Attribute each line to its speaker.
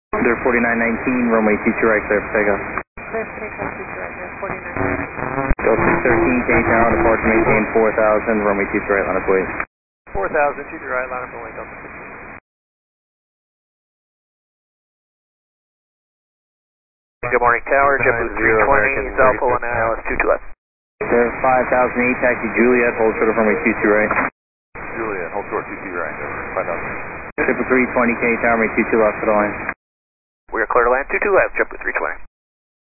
Speaker 1: Clear 4919, runway 22 right, clear for takeoff.
Speaker 2: Clear for takeoff, 22 right, clear 49.
Speaker 1: Delta 13, change tower, departure maintain 4000, runway 23 right, line up wait.
Speaker 3: 4000, 23 right, line up and wait, Delta 15. Good morning, tower, JetBlue 320, South Pole and ILS 22 left.
Speaker 1: Clear 5008, taxi Juliet, hold short of runway 22 right.
Speaker 4: Juliet, hold short 22 right, over 5000.
Speaker 1: JetBlue 320, K tower, runway 22 left for the line.
Speaker 3: We are clear to land 22 left, JetBlue 320.